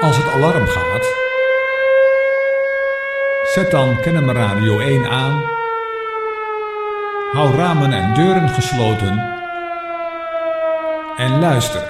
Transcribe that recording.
Als het alarm gaat, zet dan KNM Radio 1 aan. Hou ramen en deuren gesloten en luister.